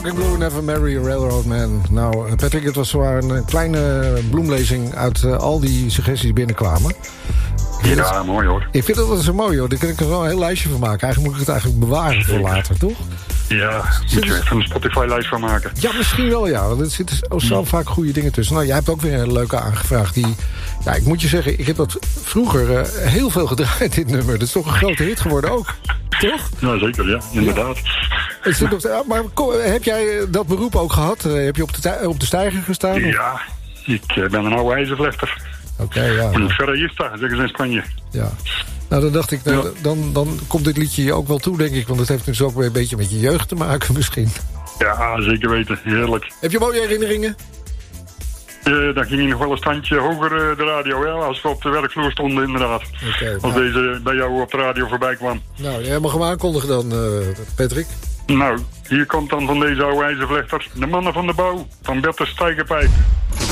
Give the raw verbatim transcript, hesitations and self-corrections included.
Blue, Never Marry a Railroad Man. Nou, Patrick, het was zwaar een kleine bloemlezing uit uh, al die suggesties die binnenkwamen. Ja, het, mooi hoor. Ik vind dat wel zo mooi hoor. Daar kan ik er wel een heel lijstje van maken. Eigenlijk moet ik het eigenlijk bewaren voor later, toch? Ja, moet je even een Spotify-lijst van maken. Ja, misschien wel, ja. Want er zitten zo ja. vaak goede dingen tussen. Nou, jij hebt ook weer een leuke aangevraagd. Die, ja, ik moet je zeggen, ik heb dat vroeger uh, heel veel gedraaid, dit nummer. Dat is toch een grote hit geworden ook, toch? Ja, zeker, ja. Inderdaad. Ja. Is nog, maar kom, heb jij dat beroep ook gehad? Uh, heb je op de, op de steiger gestaan? Ja, of? ik uh, ben een oude ijzervlechter. Oké, okay, ja. Een ferraïsta, zeggen ze in Spanje. Ja. Nou, dan dacht ik, ja. dan, dan komt dit liedje je ook wel toe, denk ik. Want het heeft dus ook weer een beetje met je jeugd te maken, misschien. Ja, zeker weten. Heerlijk. Heb je mooie herinneringen? Uh, dan ging je nog wel een standje hoger uh, de radio, ja, als we op de werkvloer stonden, inderdaad. Okay, als nou. deze bij jou op de radio voorbij kwam. Nou, jij mag hem aankondigen dan, uh, Patrick. Nou, hier komt dan van deze oude ijzervlechter de mannen van de bouw van Bertus Steigerpijp.